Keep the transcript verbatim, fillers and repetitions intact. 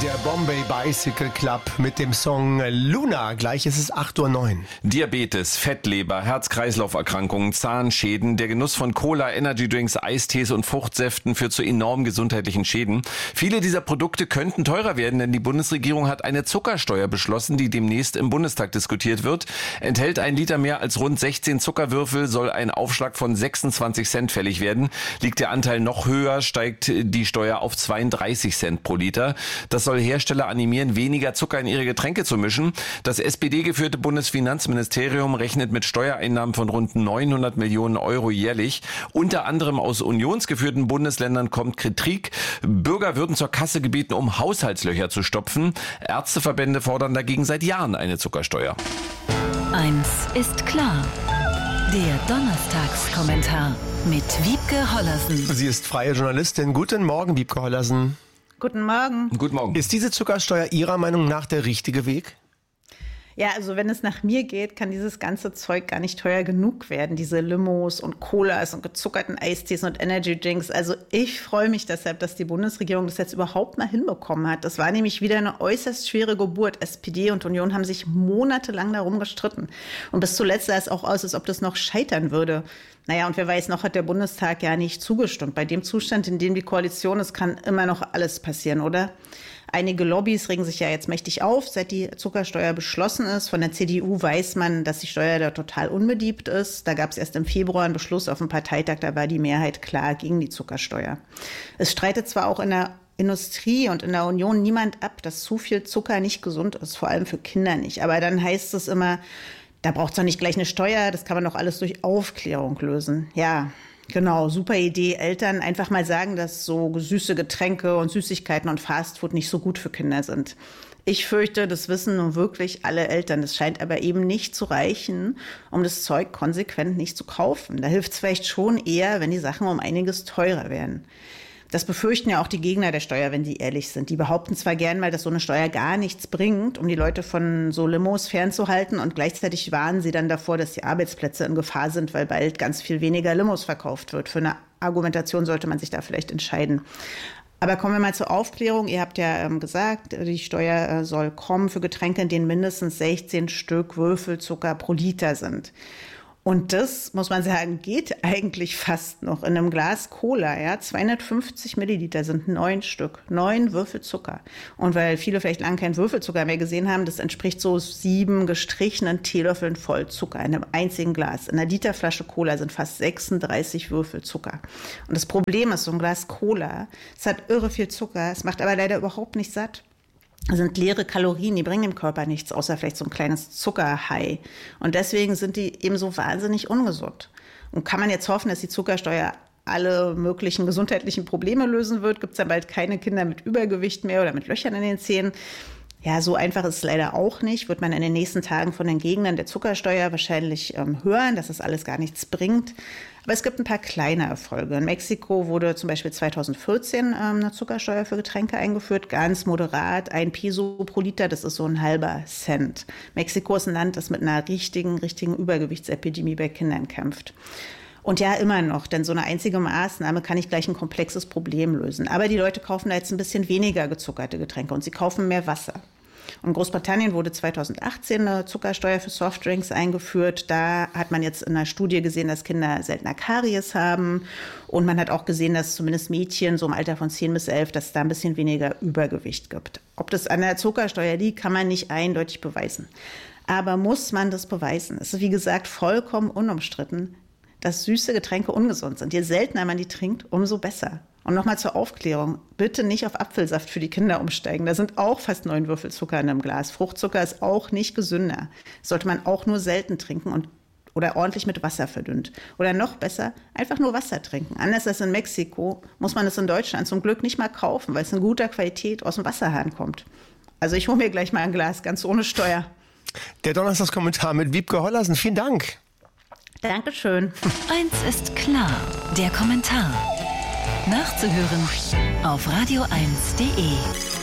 Der Bombay Bicycle Club mit dem Song Luna. Gleich ist es acht Uhr neun. Diabetes, Fettleber, Herz-Kreislauf-Erkrankungen, Zahnschäden, der Genuss von Cola, Energydrinks, Eistees und Fruchtsäften führt zu enormen gesundheitlichen Schäden. Viele dieser Produkte könnten teurer werden, denn die Bundesregierung hat eine Zuckersteuer beschlossen, die demnächst im Bundestag diskutiert wird. Enthält ein Liter mehr als rund sechzehn Zuckerwürfel, soll ein Aufschlag von sechsundzwanzig Cent fällig werden. Liegt der Anteil noch höher, steigt die Steuer auf zweiunddreißig Cent pro Liter. Das soll Hersteller animieren, weniger Zucker in ihre Getränke zu mischen. Das S P D-geführte Bundesfinanzministerium rechnet mit Steuereinnahmen von rund neunhundert Millionen Euro jährlich. Unter anderem aus unionsgeführten Bundesländern kommt Kritik. Bürger würden zur Kasse gebeten, um Haushaltslöcher zu stopfen. Ärzteverbände fordern dagegen seit Jahren eine Zuckersteuer. Eins ist klar. Der Donnerstagskommentar mit Wiebke Hollersen. Sie ist freie Journalistin. Guten Morgen, Wiebke Hollersen. Guten Morgen. Guten Morgen. Ist diese Zuckersteuer Ihrer Meinung nach der richtige Weg? Ja, also wenn es nach mir geht, kann dieses ganze Zeug gar nicht teuer genug werden. Diese Limos und Colas und gezuckerten Eistees und Energy-Drinks. Also ich freue mich deshalb, dass die Bundesregierung das jetzt überhaupt mal hinbekommen hat. Das war nämlich wieder eine äußerst schwere Geburt. S P D und Union haben sich monatelang darum gestritten. Und bis zuletzt sah es auch aus, als ob das noch scheitern würde. Naja, und wer weiß, noch hat der Bundestag ja nicht zugestimmt. Bei dem Zustand, in dem die Koalition ist, kann immer noch alles passieren, oder? Einige Lobbys regen sich ja jetzt mächtig auf, seit die Zuckersteuer beschlossen ist. Von der C D U weiß man, dass die Steuer da total unbeliebt ist. Da gab es erst im Februar einen Beschluss auf dem Parteitag, da war die Mehrheit klar gegen die Zuckersteuer. Es streitet zwar auch in der Industrie und in der Union niemand ab, dass zu viel Zucker nicht gesund ist, vor allem für Kinder nicht. Aber dann heißt es immer, da braucht es doch nicht gleich eine Steuer, das kann man doch alles durch Aufklärung lösen. Ja, genau, super Idee. Eltern einfach mal sagen, dass so süße Getränke und Süßigkeiten und Fastfood nicht so gut für Kinder sind. Ich fürchte, das wissen nun wirklich alle Eltern. Das scheint aber eben nicht zu reichen, um das Zeug konsequent nicht zu kaufen. Da hilft es vielleicht schon eher, wenn die Sachen um einiges teurer werden. Das befürchten ja auch die Gegner der Steuer, wenn die ehrlich sind. Die behaupten zwar gern mal, dass so eine Steuer gar nichts bringt, um die Leute von so Limos fernzuhalten, und gleichzeitig warnen sie dann davor, dass die Arbeitsplätze in Gefahr sind, weil bald ganz viel weniger Limos verkauft wird. Für eine Argumentation sollte man sich da vielleicht entscheiden. Aber kommen wir mal zur Aufklärung. Ihr habt ja ähm, gesagt, die Steuer äh, soll kommen für Getränke, in denen mindestens sechzehn Stück Würfelzucker pro Liter sind. Und das, muss man sagen, geht eigentlich fast noch. In einem Glas Cola, ja, zweihundertfünfzig Milliliter sind neun Stück, neun Würfel Zucker. Und weil viele vielleicht lange keinen Würfelzucker mehr gesehen haben, das entspricht so sieben gestrichenen Teelöffeln voll Zucker in einem einzigen Glas. In einer Literflasche Cola sind fast sechsunddreißig Würfel Zucker. Und das Problem ist, so ein Glas Cola, es hat irre viel Zucker, es macht aber leider überhaupt nicht satt. Das sind leere Kalorien, die bringen dem Körper nichts, außer vielleicht so ein kleines Zuckerhai. Und deswegen sind die eben so wahnsinnig ungesund. Und kann man jetzt hoffen, dass die Zuckersteuer alle möglichen gesundheitlichen Probleme lösen wird? Gibt es dann bald keine Kinder mit Übergewicht mehr oder mit Löchern in den Zähnen? Ja, so einfach ist es leider auch nicht. Wird man in den nächsten Tagen von den Gegnern der Zuckersteuer wahrscheinlich ähm, hören, dass das alles gar nichts bringt. Aber es gibt ein paar kleine Erfolge. In Mexiko wurde zum Beispiel zweitausendvierzehn ähm, eine Zuckersteuer für Getränke eingeführt, ganz moderat, ein Peso pro Liter, das ist so ein halber Cent. Mexiko ist ein Land, das mit einer richtigen, richtigen Übergewichtsepidemie bei Kindern kämpft. Und ja, immer noch, denn so eine einzige Maßnahme kann nicht gleich ein komplexes Problem lösen. Aber die Leute kaufen da jetzt ein bisschen weniger gezuckerte Getränke und sie kaufen mehr Wasser. Und in Großbritannien wurde zweitausendachtzehn eine Zuckersteuer für Softdrinks eingeführt. Da hat man jetzt in einer Studie gesehen, dass Kinder seltener Karies haben. Und man hat auch gesehen, dass zumindest Mädchen so im Alter von zehn bis elf, dass es da ein bisschen weniger Übergewicht gibt. Ob das an der Zuckersteuer liegt, kann man nicht eindeutig beweisen. Aber muss man das beweisen? Es ist, wie gesagt, vollkommen unumstritten, dass süße Getränke ungesund sind. Je seltener man die trinkt, umso besser. Und nochmal zur Aufklärung, bitte nicht auf Apfelsaft für die Kinder umsteigen. Da sind auch fast neun Würfel Zucker in einem Glas. Fruchtzucker ist auch nicht gesünder. Das sollte man auch nur selten trinken und oder ordentlich mit Wasser verdünnt. Oder noch besser, einfach nur Wasser trinken. Anders als in Mexiko muss man es in Deutschland zum Glück nicht mal kaufen, weil es in guter Qualität aus dem Wasserhahn kommt. Also ich hole mir gleich mal ein Glas, ganz ohne Steuer. Der Donnerstagskommentar mit Wiebke Hollersen. Vielen Dank. Dankeschön. Eins ist klar, der Kommentar. Nachzuhören auf radio eins punkt de.